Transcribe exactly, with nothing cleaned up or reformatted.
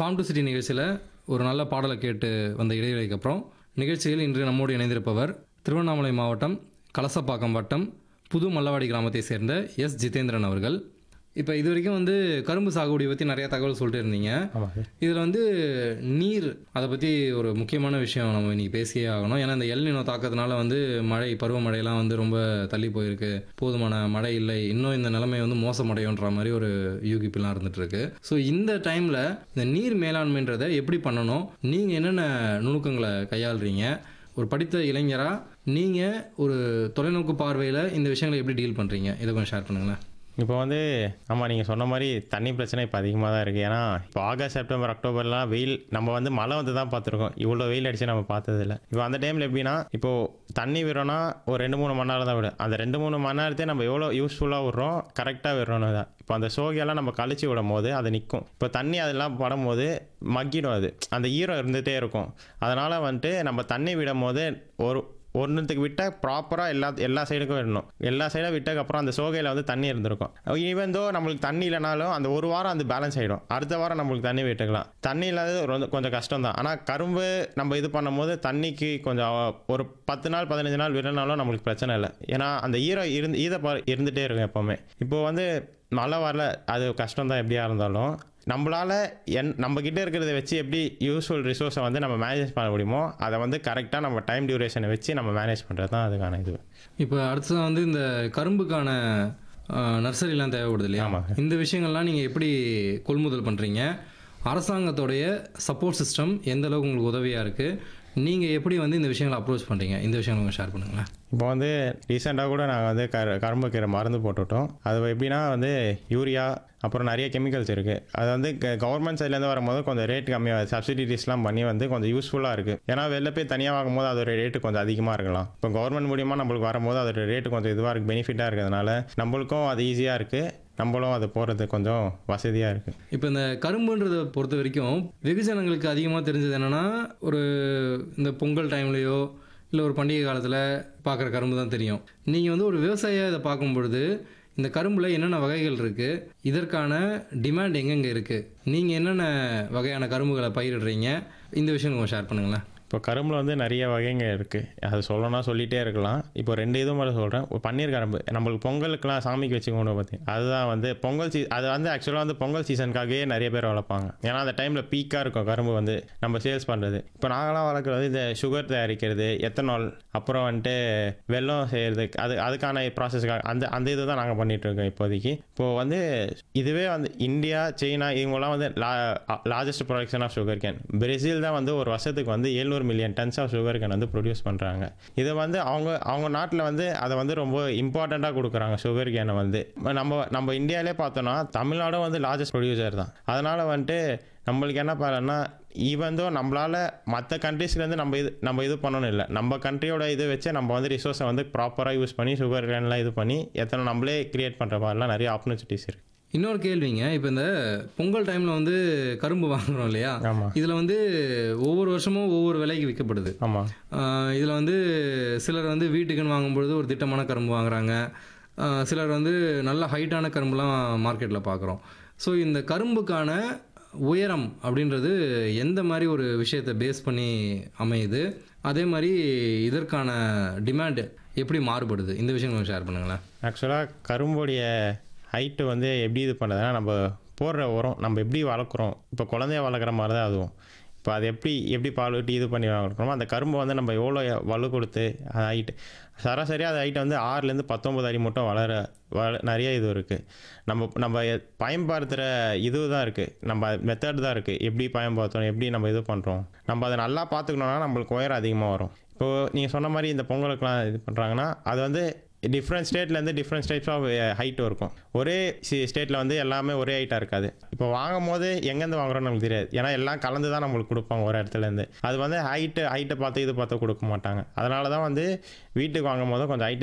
Form to city நிகழ்ச்சியில் ஒரு நல்ல பாடலை கேட்டு வந்த இடைவேளைக்கு அப்புறம் நிகழ்ச்சியில் இன்று நம்மோடு இணைந்திருப்பவர் திருவண்ணாமலை மாவட்டம் கலசப்பாக்கம் வட்டம் புது மல்லவாடி கிராமத்தை சேர்ந்த எஸ் ஜிதேந்திரன் அவர்கள். இப்போ இது வரைக்கும் வந்து கரும்பு சாகுபடி பற்றி நிறையா தகவல் சொல்லிட்டு இருந்தீங்க. இதில் வந்து நீர், அதை பற்றி ஒரு முக்கியமான விஷயம் நம்ம இன்றைக்கி பேசியே ஆகணும். ஏன்னா இந்த எல் நினோ தாக்கத்தினால வந்து மழை, பருவமழையெல்லாம் வந்து ரொம்ப தள்ளி போயிருக்கு, போதுமான மழை இல்லை, இன்னும் இந்த நிலைமை வந்து மோசமடையுன்ற மாதிரி ஒரு யூகிப்பெல்லாம் இருந்துகிட்ருக்கு. ஸோ இந்த டைமில் இந்த நீர் மேலாண்மைன்றதை எப்படி பண்ணணும், நீங்கள் என்னென்ன நுணுக்கங்களை கையாளுறீங்க, ஒரு படித்த இளைஞராக நீங்கள் ஒரு தொலைநோக்கு பார்வையில் இந்த விஷயங்களை எப்படி டீல் பண்ணுறீங்க, இதை கொஞ்சம் ஷேர் பண்ணுங்களேன். இப்போ வந்து ஆமாம், நீங்கள் சொன்ன மாதிரி தண்ணி பிரச்சனை இப்போ அதிகமாக தான் இருக்குது. ஏன்னா இப்போ ஆகஸ்ட், செப்டம்பர், அக்டோபர்லாம் வெயில், நம்ம வந்து மழை வந்து தான் பார்த்துருக்கோம், இவ்வளோ வெயில் அடிச்சு நம்ம பார்த்ததில்ல. இப்போ அந்த டைமில் எப்படின்னா, இப்போது தண்ணி விடுறோன்னா ஒரு ரெண்டு மூணு மணி நேரம் தான் விடும். அந்த ரெண்டு மூணு மணி நேரத்தையே நம்ம எவ்வளோ யூஸ்ஃபுல்லாக விடுறோம், கரெக்டாக விடுறோன்னு தான். இப்போ அந்த சோகையெல்லாம் நம்ம கழிச்சு விடும் போது அது நிற்கும். இப்போ தண்ணி அதெல்லாம் படும் போது மக்கிடும், அது அந்த ஈரம் இருந்துகிட்டே இருக்கும். அதனால் வந்துட்டு நம்ம தண்ணி விடும் போது ஒரு ஒன்றுத்துக்கு விட்டால் ப்ராப்பராக எல்லா எல்லா சைடுக்கும் விடணும். எல்லா சைடும் விட்டதுக்கப்புறம் அந்த சோகையில் வந்து தண்ணி இருந்திருக்கும். ஈவன் தோ நம்மளுக்கு தண்ணி இல்லைனாலும் அந்த ஒரு வாரம் அந்த பேலன்ஸ் ஆகிடும். அடுத்த வாரம் நம்மளுக்கு தண்ணி விட்டுக்கலாம். தண்ணி இல்லாதது ரொம்ப கொஞ்சம் கஷ்டம் தான். ஆனால் கரும்பு நம்ம இது பண்ணும் போது தண்ணிக்கு கொஞ்சம் ஒரு பத்து நாள் பதினஞ்சு நாள் விடனாலும் நம்மளுக்கு பிரச்சனை இல்லை. ஏன்னா அந்த ஈரம் இருந்து ஈத இருந்துகிட்டே இருக்கும் எப்போவுமே. இப்போது வந்து மழை வரல, அது கஷ்டம் தான் எப்படியா இருந்தாலும். நம்மளால் என் நம்மக்கிட்ட இருக்கிறத வச்சு எப்படி யூஸ்ஃபுல் ரிசோர்ஸை வந்து நம்ம மேனேஜ் பண்ண முடியுமோ அதை வந்து கரெக்டாக நம்ம டைம் டியூரேஷனை வச்சு நம்ம மேனேஜ் பண்ணுறது தான் அதுக்கான இது. இப்போ அடுத்ததான் வந்து இந்த கரும்புக்கான நர்சரிலாம் தேவைப்படுது இல்லையா? இந்த விஷயங்கள்லாம் நீங்கள் எப்படி கொள்முதல் பண்ணுறீங்க? அரசாங்கத்தோடைய சப்போர்ட் சிஸ்டம் எந்த அளவுக்கு உங்களுக்கு உதவியாக இருக்குது? நீங்கள் எப்படி வந்து இந்த விஷயங்களை அப்ரோச் பண்ணுறீங்க? இந்த விஷயங்களை ஷேர் பண்ணுங்களேன். இப்போ வந்து ரீசெண்டாக கூட நாங்கள் வந்து க கரும்பு கீரை மருந்து போட்டுவிட்டோம். அது எப்படின்னா வந்து யூரியா அப்புறம் நிறைய கெமிக்கல்ஸ் இருக்குது. அது வந்து கவர்மெண்ட் சைட்லேருந்து வரும்போது கொஞ்சம் ரேட் கம்மியாக சப்சிடிஸ்லாம் பண்ணி வந்து கொஞ்சம் யூஸ்ஃபுல்லாக இருக்குது. ஏன்னா வெளில போய் தனியாக வாங்கும்போது அதோட ரேட்டு கொஞ்சம் அதிகமாக இருக்கலாம். இப்போ கவர்மெண்ட் மூலியமாக நம்மளுக்கு வரும்போது அதோட ரேட்டு கொஞ்சம் இதுவாக இருக்குது, பெனிஃபிட்டாக இருக்கிறதுனால நம்மளுக்கும் அது ஈஸியாக இருக்குது, நம்மளும் அது போகிறது கொஞ்சம் வசதியாக இருக்குது. இப்போ இந்த கரும்புன்றதை பொறுத்த வரைக்கும் வெகுஜனங்களுக்கு அதிகமாக தெரிஞ்சது என்னென்னா, ஒரு இந்த பொங்கல் டைம்லேயோ இல்லை ஒரு பண்டிகை காலத்தில் பார்க்குற கரும்பு தான் தெரியும். நீங்கள் வந்து ஒரு விவசாயியாக இதை பார்க்கும் பொழுது இந்த கரும்பில் என்னென்ன வகைகள் இருக்குது, இதற்கான டிமாண்ட் எங்கெங்கே இருக்குது, நீங்கள் என்னென்ன வகையான கரும்புகளை பயிரிடுறீங்க, இந்த விஷயம் கொஞ்சம் ஷேர் பண்ணுங்களேன். இப்போ கரும்பில் வந்து நிறைய வகைங்க இருக்குது, அது சொல்லணும்னா சொல்லிகிட்டே இருக்கலாம். இப்போ ரெண்டு இதுவும் மட்டும் சொல்கிறேன். ஒரு பன்னீர் கரும்பு நம்மளுக்கு பொங்கலுக்குலாம் சாமிக்கு வச்சுக்கணும் பார்த்தீங்க, அதுதான் வந்து பொங்கல் சீ அது வந்து ஆக்சுவலாக வந்து பொங்கல் சீசனுக்காகவே நிறைய பேர் வளர்ப்பாங்க. ஏன்னா அந்த டைமில் பீக்காக இருக்கும் கரும்பு வந்து நம்ம சேல்ஸ் பண்ணுறது. இப்போ நாங்களாம் வளர்க்குறது இந்த சுகர் தயாரிக்கிறது, எத்தனால், அப்புறம் வந்துட்டு வெல்லம் செய்கிறது, அது அதுக்கான ப்ராசஸ்க்காக அந்த அந்த இது தான் நாங்கள் பண்ணிகிட்ருக்கோம் இப்போதைக்கு. இப்போது வந்து இதுவே வந்து இந்தியா, சைனா இவங்கெல்லாம் வந்து லா largest production of sugar cane. Brazil தான் வந்து ஒரு வருஷத்துக்கு வந்து ஏழ்நூறு million tons of sugar cane வந்து ப்ரொடியூஸ் பண்ணுறாங்க. இதை வந்து அவங்க அவங்க நாட்டில் வந்து அதை வந்து ரொம்ப இம்பார்ட்டண்ட்டாக கொடுக்குறாங்க சுகர் கேனை வந்து. நம்ம நம்ம இந்தியாவிலே பார்த்தோன்னா தமிழ்நாடும் வந்து லார்ஜஸ்ட் ப்ரொடியூசர் தான். அதனால் வந்துட்டு நம்மளுக்கு என்ன பாருன்னா, ஈவன் தோ நம்மளால் மற்ற கண்ட்ரீஸ்லேருந்து நம்ம இது நம்ம இது பண்ணணும் இல்லை, நம்ம கண்ட்ரியோட இது வச்சு நம்ம வந்து ரிசோர்ஸை வந்து ப்ராப்பராக யூஸ் பண்ணி சுகர் கேன்லாம் இது பண்ணி எத்தனை நம்மளே கிரியேட் பண்ணுற மாதிரிலாம் நிறைய ஆப்பர்ச்சுனிட்டிஸ் இருக்குது. இன்னொரு கேள்விங்க, இப்போ இந்த பொங்கல் டைமில் வந்து கரும்பு வாங்குகிறோம் இல்லையா? ஆமாம். இதில் வந்து ஒவ்வொரு வருஷமும் ஒவ்வொரு விலைக்கு விற்கப்படுது. ஆமாம். இதில் வந்து சிலர் வந்து வீட்டுக்குன்னு வாங்கும்பொழுது ஒரு திட்டமான கரும்பு வாங்குறாங்க, சிலர் வந்து நல்ல ஹைட்டான கரும்புலாம் மார்க்கெட்டில் பார்க்குறோம். ஸோ இந்த கரும்புக்கான உயரம் அப்படின்றது எந்த மாதிரி ஒரு விஷயத்தை பேஸ் பண்ணி அமையுது, அதே மாதிரி இதற்கான டிமாண்ட் எப்படி மாறுபடுது, இந்த விஷயம் கொஞ்சம் ஷேர் பண்ணுங்களேன். ஆக்சுவலாக கரும்புடைய ஹைட்டு வந்து எப்படி இது பண்ணுறதுனா, நம்ம போடுற உரம் நம்ம எப்படி வளர்க்குறோம், இப்போ குழந்தைய வளர்க்குற மாதிரி தான் அதுவும். இப்போ அது எப்படி எப்படி பால் விட்டு இது பண்ணி வளர்க்குறோமோ அந்த கரும்பு வந்து நம்ம எவ்வளோ வலு கொடுத்து அது ஹைட்டு சராசரியாக அது ஹைட்டை வந்து ஆறுலேருந்து பத்தொம்பது அடி மட்டும் வளர வள நிறைய இது இருக்குது. நம்ம நம்ம பயன்படுத்துகிற இது தான் இருக்குது, நம்ம மெத்தட் தான் இருக்குது, எப்படி பயன்படுத்துகிறோம், எப்படி நம்ம இது பண்ணுறோம். நம்ம அதை நல்லா பார்த்துக்கணுன்னா நம்மளுக்கு உயரம் அதிகமாக வரும். இப்போது நீங்கள் சொன்ன மாதிரி இந்த பொங்கலுக்குலாம் இது பண்ணுறாங்கன்னா அது வந்து different ஸ்டேட்லேருந்து different types of height இருக்கும். ஒரே ஸ்டேட்டில் வந்து எல்லாமே ஒரே ஹைட்டாக இருக்காது. இப்போ வாங்கும் போது எங்கேருந்து வாங்குறோன்னு நமக்கு தெரியாது, ஏன்னா எல்லாம் கலந்து தான் நம்மளுக்கு கொடுப்பாங்க ஒரு இடத்துலேருந்து. அது வந்து ஹைட்டு ஹைட்டை பார்த்து இது பார்த்து கொடுக்க மாட்டாங்க. அதனால தான் வந்து வீட்டுக்கு வாங்கும் போது கொஞ்சம் ஹைட்டு